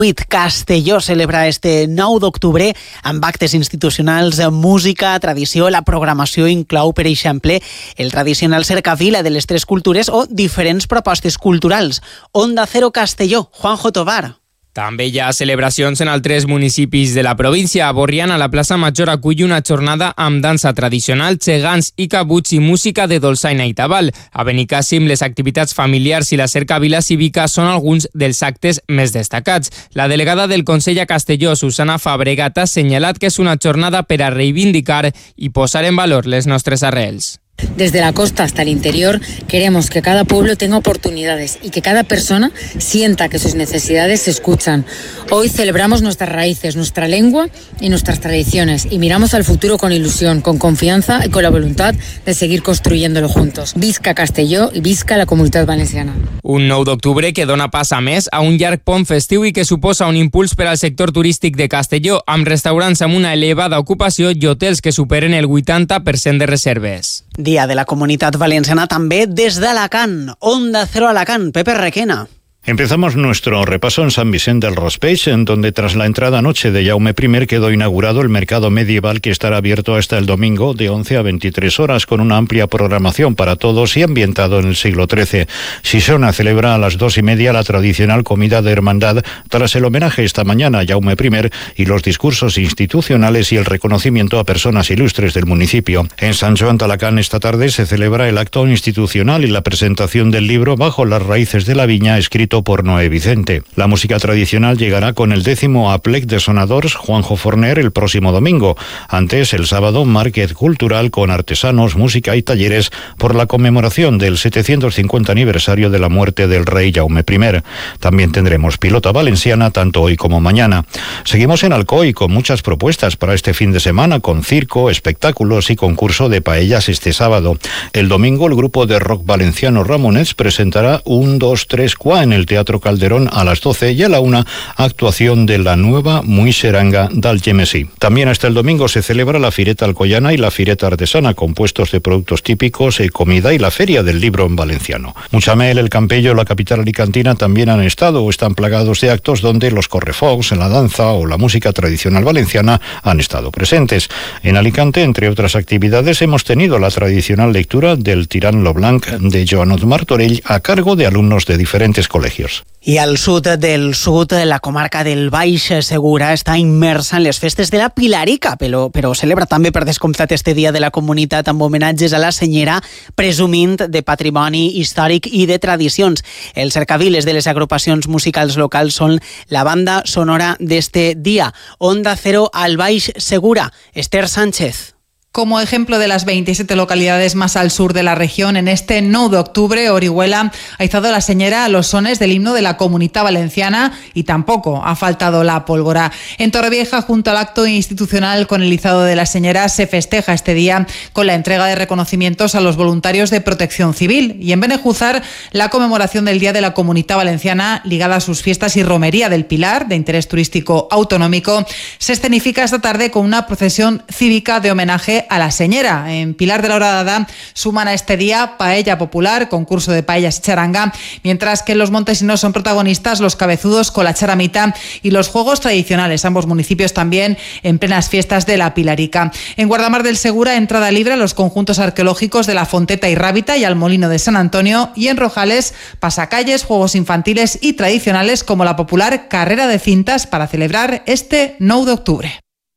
Castelló celebra este 9 d'octubre amb actes institucionals, música, tradició. La programació inclou, per exemple, el tradicional cercavila de les tres cultures o diferents propostes culturals. Onda Cero Castelló, Juanjo Tovar. També hi ha celebracions en altres municipis de la província. A Borriana, la plaça Major acull una jornada amb dansa tradicional, gegants i cabuts i música de dolçaina i tabal. A Benicàssim, les activitats familiars i la cercavila cívica són alguns dels actes més destacats. La delegada del Consell a Castelló, Susana Fabregat, ha assenyalat que és una jornada per a reivindicar i posar en valor les nostres arrels. Desde la costa hasta el interior queremos que cada pueblo tenga oportunidades y que cada persona sienta que sus necesidades se escuchan. Hoy celebramos nuestras raíces, nuestra lengua y nuestras tradiciones y miramos al futuro con ilusión, con confianza y con la voluntad de seguir construyéndolo juntos. Visca Castelló y visca la Comunitat Valenciana. Un 9 d'octubre que dona pas a més a un llarg pont festiu i que suposa un impuls per al sector turístic de Castelló, amb restaurants amb una elevada ocupació i hotels que superen el 80% de reserves. Dia de la Comunitat Valenciana també des d'Alacant. Onda Cero Alacant, Pepe Requena. Empezamos nuestro repaso en San Vicente del Raspeig, en donde tras la entrada anoche de Jaume I quedó inaugurado el mercado medieval, que estará abierto hasta el domingo de 11 a 23 horas con una amplia programación para todos y ambientado en el siglo XIII. Sisona celebra a las 2:30 la tradicional comida de hermandad tras el homenaje esta mañana a Jaume I y los discursos institucionales y el reconocimiento a personas ilustres del municipio. En San Joan de Alacant esta tarde se celebra el acto institucional y la presentación del libro Bajo las raíces de la viña, escrito por Noé Vicente. La música tradicional llegará con el 10º Aplec de Sonadors Juanjo Forner el próximo domingo. Antes, el sábado, Market Cultural con artesanos, música y talleres por la conmemoración del 750 aniversario de la muerte del rey Jaume I. También tendremos pilota valenciana tanto hoy como mañana. Seguimos en Alcoy con muchas propuestas para este fin de semana, con circo, espectáculos y concurso de paellas este sábado. El domingo, el grupo de rock valenciano Ramonets presentará un 2, 3, 4 en el Teatro Calderón a las 12 y a la 1 actuación de la nueva Muixeranga d'Algemesí. También hasta el domingo se celebra la Fireta Alcoyana y la Fireta Artesana con puestos de productos típicos, comida y la Feria del Libro en valenciano. Muchamel, El Campello, la capital alicantina también han estado o están plagados de actos donde los correfocs, en la danza o la música tradicional valenciana han estado presentes. En Alicante, entre otras actividades, hemos tenido la tradicional lectura del Tirant lo Blanc de Joanot Martorell a cargo de alumnos de diferentes colegios. I al sud del sud, la comarca del Baix Segura està immersa en les festes de la Pilarica, però celebra també per descomptat este dia de la comunitat amb homenatges a la senyera, presumint de patrimoni històric i de tradicions. Els cercaviles de les agrupacions musicals locals són la banda sonora d'este dia. Onda Cero al Baix Segura, Esther Sánchez. Como ejemplo de las 27 localidades más al sur de la región, en este 9 de octubre, Orihuela ha izado la señera a los sones del himno de la Comunitat Valenciana y tampoco ha faltado la pólvora. En Torrevieja, junto al acto institucional con el izado de la señera, se festeja este día con la entrega de reconocimientos a los voluntarios de Protección Civil. Y en Benejúzar, la conmemoración del Día de la Comunitat Valenciana, ligada a sus fiestas y romería del Pilar, de interés turístico autonómico, se escenifica esta tarde con una procesión cívica de homenaje a la señera. En Pilar de la Horadada suman a este día paella popular, concurso de paellas y charanga, mientras que en los montesinos son protagonistas los cabezudos con la charamita y los juegos tradicionales, ambos municipios también en plenas fiestas de la Pilarica. En Guardamar del Segura, entrada libre a los conjuntos arqueológicos de la Fonteta y Rábita y al Molino de San Antonio, y en Rojales, pasacalles, juegos infantiles y tradicionales como la popular carrera de cintas para celebrar este 9 de octubre.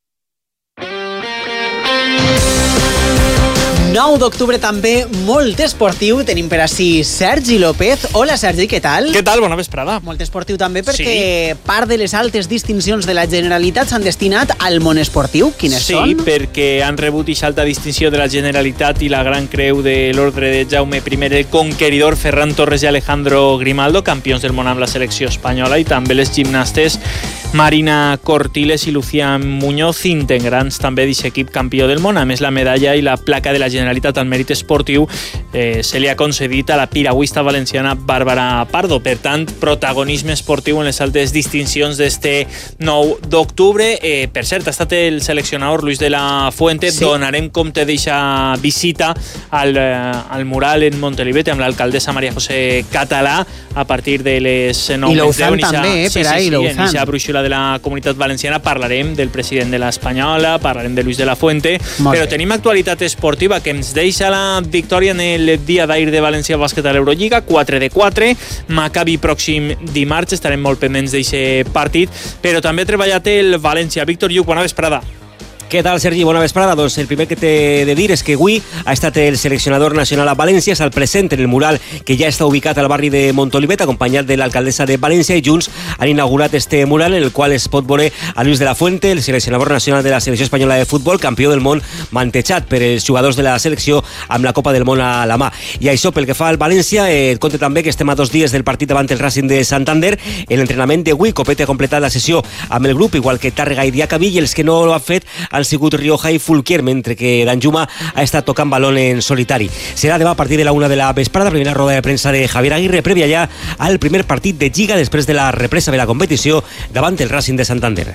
9 d'octubre també molt esportiu. Tenim per ací Sergi López. Hola, Sergi, què tal? Què tal? Bona vesprada. Molt esportiu també perquè part de les altes distincions de la Generalitat s'han destinat al món esportiu. Quines són? Sí, perquè han rebut aquesta alta distinció de la Generalitat i la Gran Creu de l'Ordre de Jaume I el Conqueridor, Ferran Torres i Alejandro Grimaldo, campions del món amb la selecció espanyola, i també les gimnastes Marina Cortiles i Lucía Muñoz, integrants també d'aquest equip campió del món. A més, la medalla i la placa de la Generalitat al mèrit esportiu se li ha concedit a la piragüista valenciana Bàrbara Pardo. Per tant, protagonisme esportiu en les altes distincions d'este 9 d'octubre. Per cert, ha estat el seleccionador Luis de la Fuente. Sí. Donarem compte d'eixa visita al mural en Montolivet amb l'alcaldessa María José Català a partir de les 9:10. I l'Ouzan també, per ahí, l'Ouzan. En eixa brúixola de la Comunitat Valenciana parlarem del president de l'Espanyola, parlarem de Luis de la Fuente, però tenim actualitat esportiva que ens deixa la victòria en el dia d'ahir de València Bàsquet a l'Eurolliga, 4-4, Maccabi pròxim dimarts, estarem molt pendents d'aquest partit, però també ha treballat el València. Víctor Lluc, bona vesprada. Què tal, Sergi? Bona vesprada. Doncs el primer que t'he de dir és que avui ha estat el seleccionador nacional a València, és el present en el mural que ja està ubicat al barri de Montolivet, acompanyat de l'alcaldessa de València, i junts han inaugurat este mural en el qual es pot veure a Luis de la Fuente, el seleccionador nacional de la selecció espanyola de futbol, campió del món, mantejat per els jugadors de la selecció amb la Copa del Món a la mà. I això, pel que fa al València, et conto també que estem a 2 dies del partit davant el Racing de Santander. En l'entrenament d'avui, Copete ha completat la sessió amb el grup, igual que Tàrrega i Diacabí, i els que no ho han fet han sigut Rioja i Fulquier, mentre que Danjuma ha estat tocant balón en solitari. Serà demà a partir de la 1 de la vesprada, primera roda de premsa de Javier Aguirre, prèvia ja al primer partit de Lliga després de la represa de la competició davant el Racing de Santander.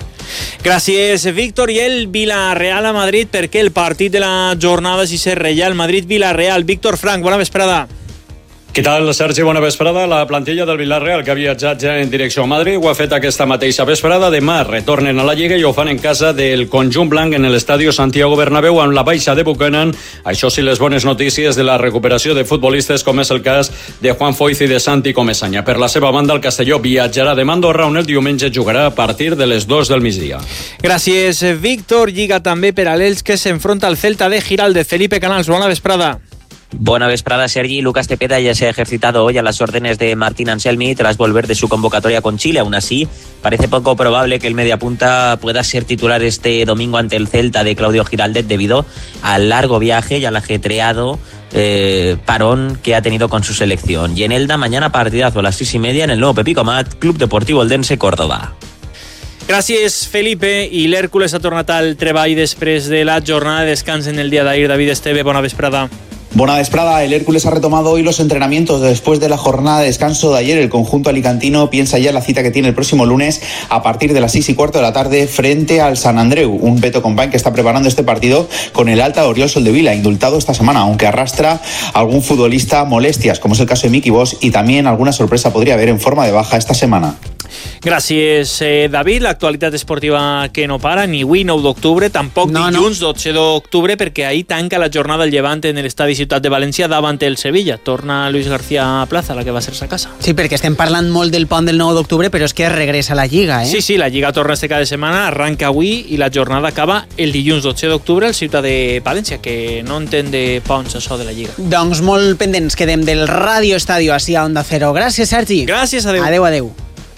Gràcies, Víctor. I el Villarreal a Madrid, perquè el partit de la jornada és Reial Madrid-Villarreal. Víctor Frank, bona vesprada. Què tal, Sergi? Bona vesprada. La plantilla del Villarreal, que ha viatjat ja en direcció a Madrid, ho ha fet aquesta mateixa vesprada. Demà retornen a la Lliga i ho fan en casa del conjunt blanc en l'estadi Santiago Bernabéu amb la baixa de Buchanan. Això sí, les bones notícies de la recuperació de futbolistes, com és el cas de Juan Foyth i de Santi Comesaña. Per la seva banda, el Castelló viatjarà demà a Andorra, on el diumenge jugarà a partir de les 2 del migdia. Gràcies, Víctor. Lliga també per a l'Elx, que s'enfronta al Celta de Giraldez. Felipe Canals, bona vesprada. Buena vesprada, Sergi. Lucas Tepeda ya se ha ejercitado hoy a las órdenes de Martín Anselmi tras volver de su convocatoria con Chile. Aún así, parece poco probable que el mediapunta pueda ser titular este domingo ante el Celta de Claudio Giraldez debido al largo viaje y al ajetreado parón que ha tenido con su selección. Y en Elda, mañana partidazo a las 6:30 en el nuevo Pepico Mat, Club Deportivo Eldense Córdoba. Gràcies, Felipe. I l'Hèrcules ha tornat al treball després de la jornada de descans en el dia d'ahir. David Esteve, bona vesprada. Buena vesprada. El Hércules ha retomado hoy los entrenamientos después de la jornada de descanso de ayer. El conjunto alicantino piensa ya en la cita que tiene el próximo lunes a partir de las 6:15 de la tarde frente al Sant Andreu. Un Beto Company que está preparando este partido con el alta Oriol Soldevila, indultado esta semana, aunque arrastra a algún futbolista molestias, como es el caso de Miki Bosch, y también alguna sorpresa podría haber en forma de baja esta semana. Gràcies, David. L'actualitat esportiva que no para, ni avui 9 d'octubre, tampoc dilluns 12 d'octubre, perquè ahir tanca la jornada del Llevant en l'estadi Ciutat de València davant el Sevilla. Torna Luis García a plaça, la que va ser sa casa. Sí, perquè estem parlant molt del pont del 9 d'octubre, però és que regressa la Lliga, eh? Sí, la Lliga torna este cada setmana, arranca avui i la jornada acaba el dilluns 12 d'octubre al Ciutat de València, que no entén de ponts això de la Lliga. Doncs molt pendents quedem del Radio Estadio així a Onda Cero. Gràcies, Sergi. Gràcies, adeu. Adeu.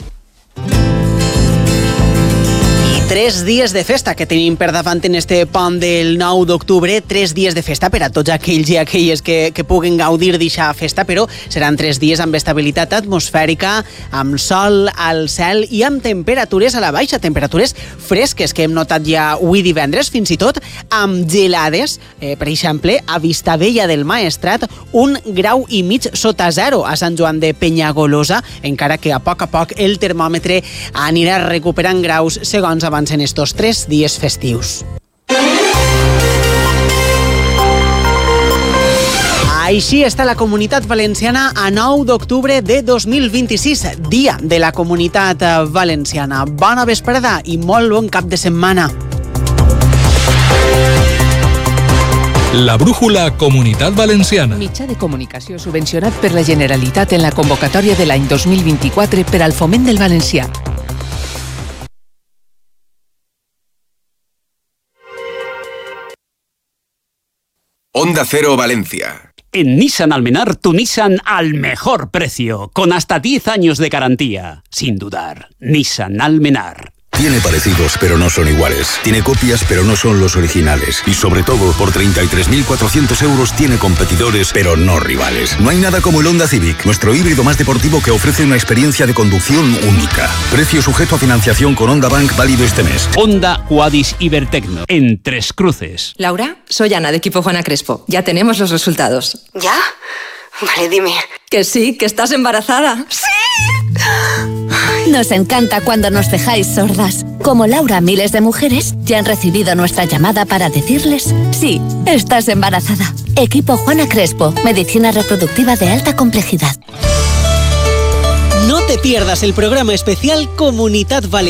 3 dies de festa que tenim per davant en este pont del 9 d'octubre, 3 dies de festa per a tots aquells i aquelles que puguen gaudir d'aquesta festa, però seran 3 dies amb estabilitat atmosfèrica, amb sol al cel i amb temperatures a la baixa, temperatures fresques que hem notat ja avui divendres, fins i tot amb gelades, per exemple, a Vistabella del Maestrat, 1,5 graus sota zero a Sant Joan de Penyagolosa, encara que a poc el termòmetre anirà recuperant graus segons avancen estos 3 dies festius. Així està la Comunitat Valenciana a 9 d'octubre de 2026, dia de la Comunitat Valenciana. Bona vesprada i molt bon cap de setmana. La brújula Comunitat Valenciana. Mitjà de comunicació subvencionat per la Generalitat en la convocatòria de l'any 2024 per al foment del valencià. Onda Cero Valencia. En Nissan Almenar, tu Nissan al mejor precio, con hasta 10 años de garantía. Sin dudar, Nissan Almenar. Tiene parecidos, pero no son iguales. Tiene copias, pero no son los originales. Y sobre todo, por 33.400 euros tiene competidores, pero no rivales. No hay nada como el Honda Civic, nuestro híbrido más deportivo que ofrece una experiencia de conducción única. Precio sujeto a financiación con Honda Bank válido este mes. Honda Quadis Ibertecno, en Tres Cruces. Laura, soy Ana de Equipo Juana Crespo. Ya tenemos los resultados. ¿Ya? Vale, dime. Que sí, que estás embarazada. ¡Sí! Nos encanta cuando nos dejáis sordas. Como Laura, miles de mujeres ya han recibido nuestra llamada para decirles: sí, estás embarazada. Equipo Juana Crespo, medicina reproductiva de alta complejidad. No te pierdas el programa especial Comunitat Valenciana.